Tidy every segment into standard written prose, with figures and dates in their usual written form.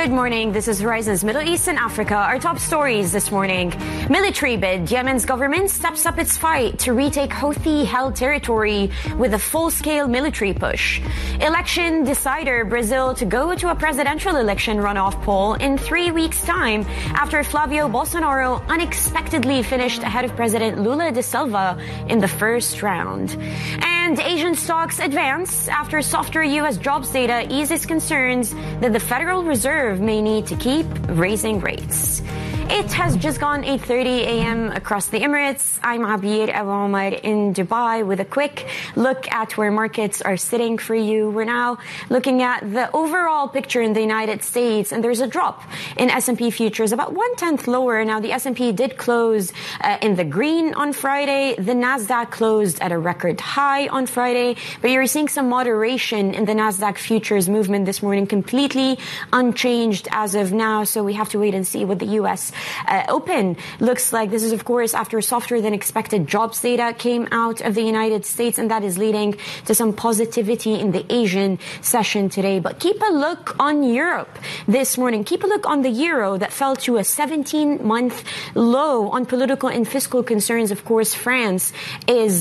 Good morning. This is Horizon's Middle East and Africa. Our top stories this morning. Military bid. Yemen's government steps up its fight to retake Houthi-held territory with a full-scale military push. Election decider. Brazil to go to a presidential election runoff poll in 3 weeks' time after Flavio Bolsonaro unexpectedly finished ahead of President Lula da Silva in the first round. And Asian stocks advance after softer U.S. jobs data eases concerns that the Federal Reserve may need to keep raising rates. It has just gone 8:30 a.m. across the Emirates. I'm Abir Abu Omar in Dubai with a quick look at where markets are sitting for you. We're now looking at the overall picture in the United States, and there's a drop in S&P futures, about 1/10 lower. Now, the S&P did close in the green on Friday. The Nasdaq closed at a record high on Friday, but you're seeing some moderation in the Nasdaq futures movement this morning, completely unchanged as of now. So we have to wait and see what the U.S. Open looks like. This is, of course, after softer than expected jobs data came out of the United States, and that is leading to some positivity in the Asian session today. But keep a look on Europe this morning. Keep a look on the euro that fell to a 17-month low on political and fiscal concerns. Of course, France is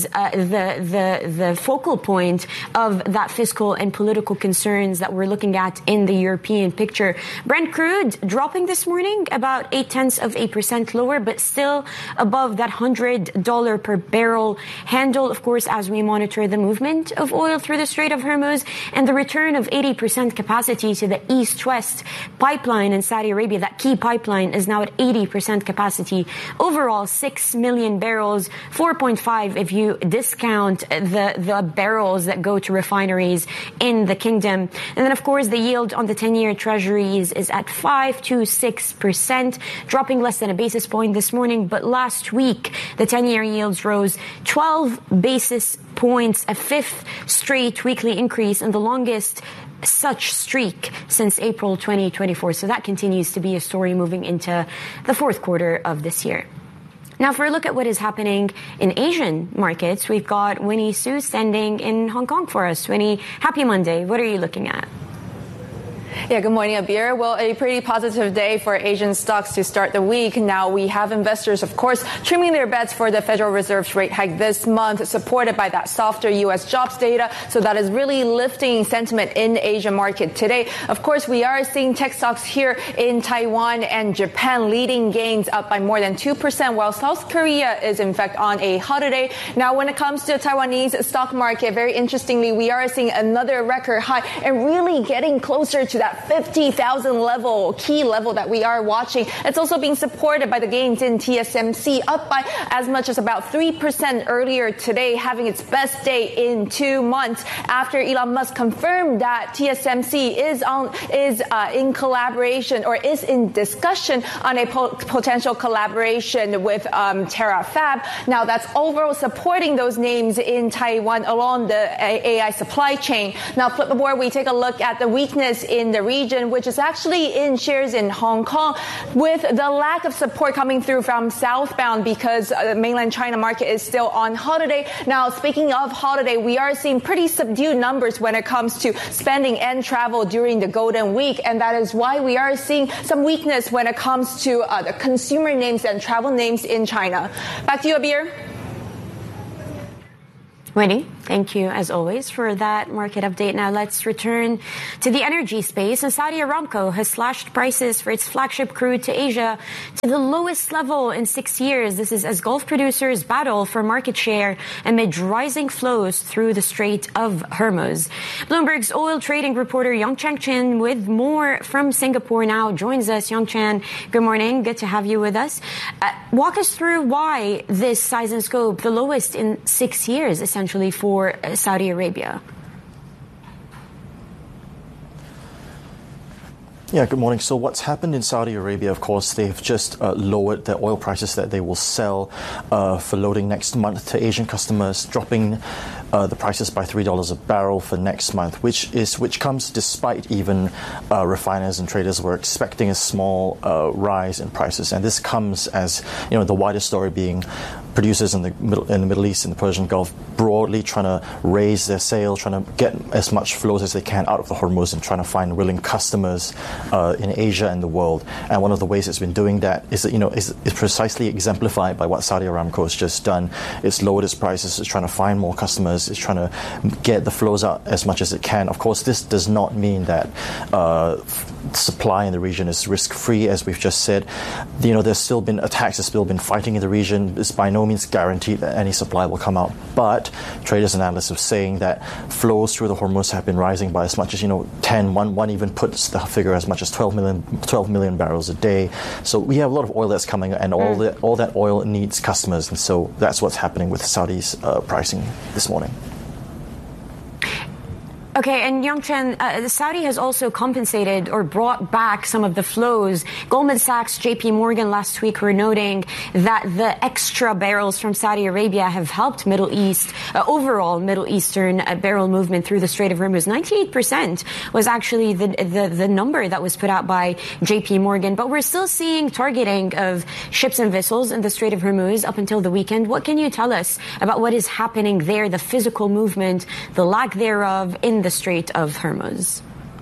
the focal point of that fiscal and political concerns that we're looking at in the European picture. Brent crude dropping this morning about 0.8% lower, but still above that $100 per barrel handle, of course, as we monitor the movement of oil through the Strait of Hormuz and the return of 80% capacity to the East-West pipeline in Saudi Arabia. That key pipeline is now at 80% capacity. Overall, 6 million barrels, 4.5 if you discount the barrels that go to refineries in the kingdom. And then, of course, the yield on the 10-year treasuries is at 5 to 6%, dropping less than a basis point this morning. But last week, the 10-year yields rose 12 basis points, a fifth straight weekly increase, and the longest such streak since April 2024. So that continues to be a story moving into the fourth quarter of this year. Now, for a look at what is happening in Asian markets, we've got Winnie Su standing in Hong Kong for us. Winnie, happy Monday. What are you looking at? Yeah, good morning, Abir. Well, a pretty positive day for Asian stocks to start the week. Now, we have investors, of course, trimming their bets for the Federal Reserve's rate hike this month, supported by that softer U.S. jobs data. So that is really lifting sentiment in the Asian market today. Of course, we are seeing tech stocks here in Taiwan and Japan leading gains up by more than 2%, while South Korea is, in fact, on a holiday. Now, when it comes to the Taiwanese stock market, very interestingly, we are seeing another record high and really getting closer to that 50,000 level, key level that we are watching. It's also being supported by the gains in TSMC, up by as much as about 3% earlier today, having its best day in 2 months after Elon Musk confirmed that TSMC is in collaboration or is in discussion on a potential collaboration with Terafab. Now, that's overall supporting those names in Taiwan along the AI supply chain. Now, flip the board, we take a look at the weakness in the region, which is actually in shares in Hong Kong, with the lack of support coming through from southbound because the mainland China market is still on holiday. Now, speaking of holiday, we are seeing pretty subdued numbers when it comes to spending and travel during the Golden Week, and that is why we are seeing some weakness when it comes to the consumer names and travel names in China. Back to you, Abir. Winnie, thank you, as always, for that market update. Now let's return to the energy space. And Saudi Aramco has slashed prices for its flagship crude to Asia to the lowest level in 6 years. This is as Gulf producers battle for market share amid rising flows through the Strait of Hormuz. Bloomberg's oil trading reporter Yongchang Chen with more from Singapore now joins us. Yongchang, good morning. Good to have you with us. Walk us through why this size and scope, the lowest in 6 years, essentially, for Saudi Arabia. Yeah, good morning. So what's happened in Saudi Arabia, of course, they've just lowered the oil prices that they will sell for loading next month to Asian customers, dropping the prices by $3 a barrel for next month, which comes despite even refiners and traders were expecting a small rise in prices. And this comes as, the wider story being producers in the Middle East and the Persian Gulf broadly trying to raise their sales, trying to get as much flows as they can out of the Hormuz and trying to find willing customers in Asia and the world. And one of the ways it's been doing that is that, is precisely exemplified by what Saudi Aramco has just done. It's lowered its prices, it's trying to find more customers, it's trying to get the flows out as much as it can. Of course, this does not mean that supply in the region is risk-free, as we've just said. There's still been attacks, there's still been fighting in the region. It's by no means guaranteed that any supply will come out. But traders and analysts are saying that flows through the Hormuz have been rising by as much as, 10, one even puts the figure as much as 12 million barrels a day. So we have a lot of oil that's coming, and all that oil needs customers. And so that's what's happening with Saudi's pricing this morning. Okay, and Yongchen, Saudi has also compensated or brought back some of the flows. Goldman Sachs, JP Morgan last week were noting that the extra barrels from Saudi Arabia have helped overall Middle Eastern barrel movement through the Strait of Hormuz. 98% was actually the number that was put out by JP Morgan. But we're still seeing targeting of ships and vessels in the Strait of Hormuz up until the weekend. What can you tell us about what is happening there, the physical movement, the lack thereof in the Strait of Hormuz?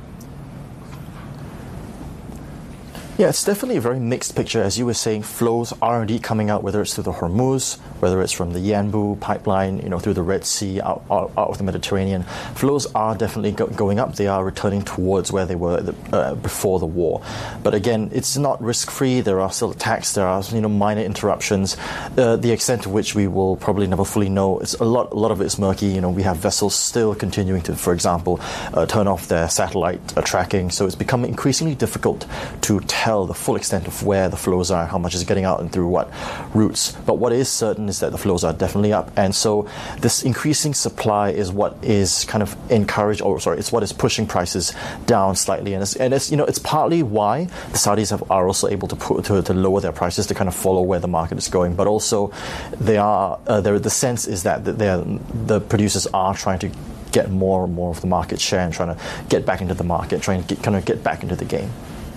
Yeah, it's definitely a very mixed picture. As you were saying, flows are indeed coming out, whether it's through the Hormuz, whether it's from the Yanbu pipeline, through the Red Sea, out of the Mediterranean. Flows are definitely going up. They are returning towards where they were before the war. But again, it's not risk-free. There are still attacks. There are minor interruptions. The extent to which we will probably never fully know. It's a lot of it's murky. We have vessels still continuing to, for example, turn off their satellite tracking. So it's becoming increasingly difficult to tell the full extent of where the flows are, how much is getting out and through what routes. But what is certain is that the flows are definitely up. And so this increasing supply is what is kind of it's what is pushing prices down slightly. And it's partly why the Saudis are also able to lower their prices to kind of follow where the market is going. But also the sense is that the producers are trying to get more and more of the market share and trying to get back into the market, trying to get back into the game.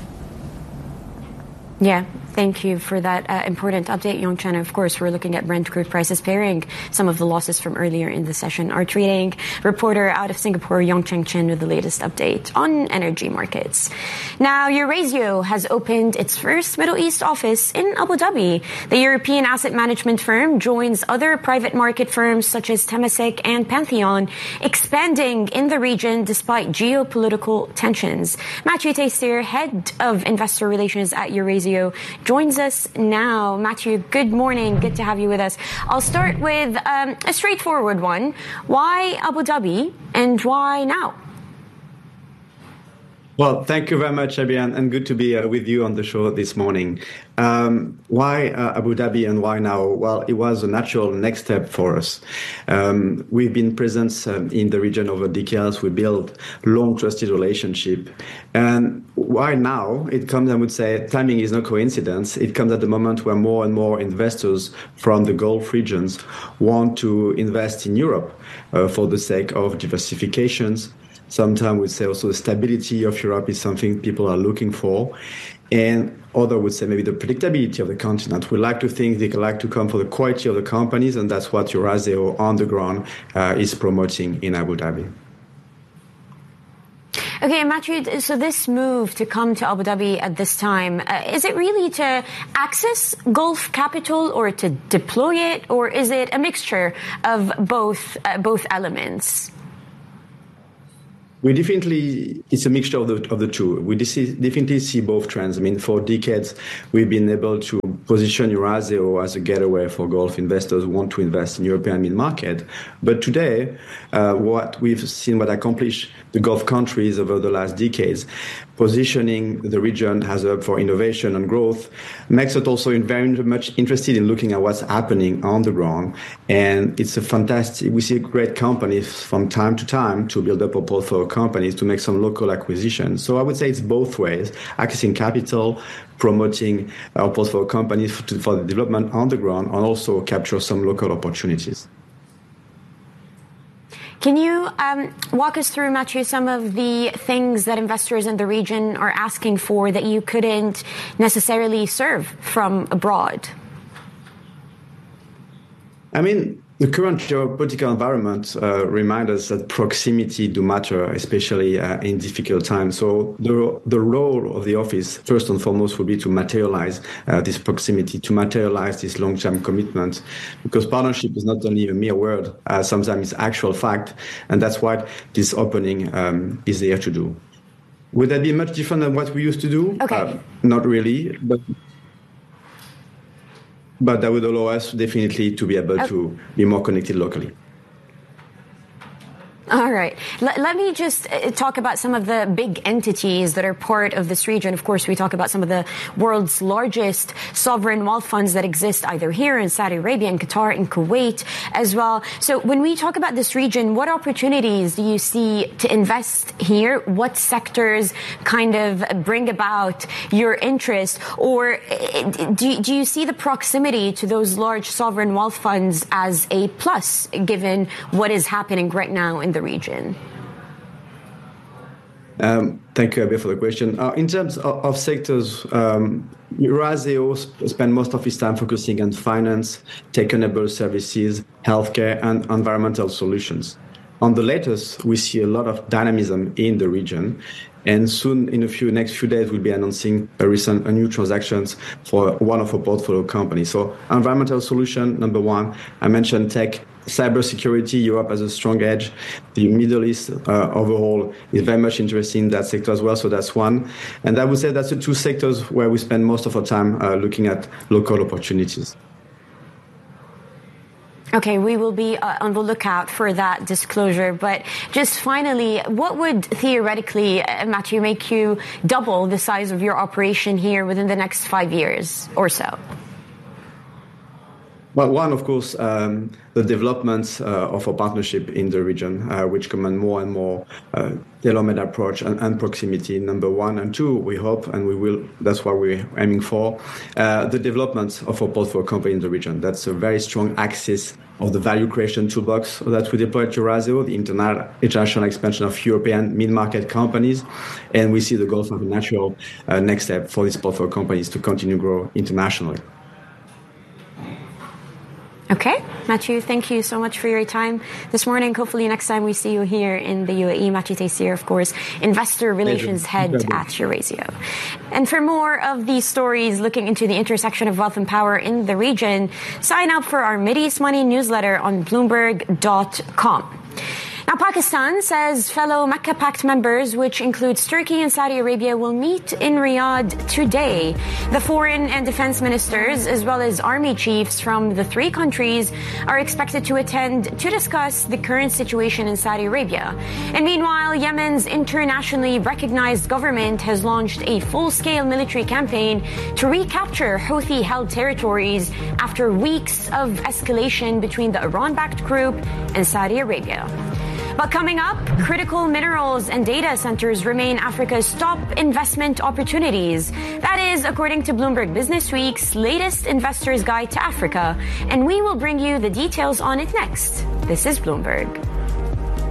Yeah, thank you for that important update, Yongchen. Of course, we're looking at Brent crude prices pairing some of the losses from earlier in the session. Our trading reporter out of Singapore, Yongchen Chen, with the latest update on energy markets. Now, Eurazeo has opened its first Middle East office in Abu Dhabi. The European asset management firm joins other private market firms such as Temasek and Pantheon, expanding in the region despite geopolitical tensions. Matthew Tastier, head of investor relations at Eurazeo, joins us now. Matthew, good morning. Good to have you with us. I'll start with a straightforward one. Why Abu Dhabi and why now? Well, thank you very much, Abby, and good to be with you on the show this morning. Why Abu Dhabi and why now? Well, it was a natural next step for us. We've been present in the region over decades. We built long, trusted relationship. And why now? It comes, I would say, timing is no coincidence. It comes at the moment where more and more investors from the Gulf regions want to invest in Europe for the sake of diversifications. Sometimes we'd say also the stability of Europe is something people are looking for. And other would say maybe the predictability of the continent. We like to think they like to come for the quality of the companies, and that's what Eurazeo on the ground is promoting in Abu Dhabi. Okay, Matthew, so this move to come to Abu Dhabi at this time, is it really to access Gulf capital or to deploy it, or is it a mixture of both elements? It's a mixture of the two. We definitely see both trends. I mean, for decades, we've been able to position Eurazeo as a getaway for Gulf investors who want to invest in European mid-market. But today, what we've seen, what accomplished the Gulf countries over the last decades, positioning the region as a hub for innovation and growth, makes us also very much interested in looking at what's happening on the ground. And it's we see great companies from time to time to build up a portfolio of companies to make some local acquisitions. So I would say it's both ways, accessing capital, promoting our portfolio companies for the development on the ground, and also capture some local opportunities. Can you walk us through, Mathieu, some of the things that investors in the region are asking for that you couldn't necessarily serve from abroad? I mean, the current geopolitical environment reminds us that proximity do matter, especially in difficult times. So the role of the office, first and foremost, will be to materialize this proximity, to materialize this long-term commitment, because partnership is not only a mere word, sometimes it's actual fact, and that's what this opening is there to do. Would that be much different than what we used to do? Okay. Not really, but that would allow us definitely to be able to be more connected locally. All right. Let me just talk about some of the big entities that are part of this region. Of course, we talk about some of the world's largest sovereign wealth funds that exist either here in Saudi Arabia, in Qatar, in Kuwait as well. So when we talk about this region, what opportunities do you see to invest here? What sectors kind of bring about your interest? Or do you see the proximity to those large sovereign wealth funds as a plus, given what is happening right now in the region? Thank you, Abir, for the question. In terms of sectors, Eurazeo spends most of its time focusing on finance, tech-enabled services, healthcare, and environmental solutions. On the latest, we see a lot of dynamism in the region, and soon, in next few days, we'll be announcing a new transactions for one of our portfolio companies. So, environmental solution, number one. I mentioned tech. Cybersecurity, Europe has a strong edge. The Middle East overall is very much interested in that sector as well, so that's one. And I would say that's the two sectors where we spend most of our time looking at local opportunities. Okay, we will be on the lookout for that disclosure. But just finally, what would theoretically, Mathieu, make you double the size of your operation here within the next 5 years or so? Well, one, of course, the developments of our partnership in the region, which command more and more tailor-made approach and proximity, number one. And two, we hope, and we will, that's what we're aiming for, the development of our portfolio company in the region. That's a very strong axis of the value creation toolbox that we deploy at Eurazeo, the international expansion of European mid-market companies. And we see the Gulf as a natural next step for these portfolio companies to continue to grow internationally. Okay, Mathieu, thank you so much for your time this morning. Hopefully next time we see you here in the UAE. Mathieu Tayssir, of course, Investor Relations Head at Eurazeo. And for more of these stories looking into the intersection of wealth and power in the region, sign up for our Mideast Money newsletter on Bloomberg.com. Now, Pakistan says fellow Mecca Pact members, which includes Turkey and Saudi Arabia, will meet in Riyadh today. The foreign and defense ministers, as well as army chiefs from the three countries, are expected to attend to discuss the current situation in Saudi Arabia. And meanwhile, Yemen's internationally recognized government has launched a full-scale military campaign to recapture Houthi-held territories after weeks of escalation between the Iran-backed group and Saudi Arabia. But coming up, critical minerals and data centers remain Africa's top investment opportunities. That is according to Bloomberg Businessweek's latest Investor's Guide to Africa. And we will bring you the details on it next. This is Bloomberg.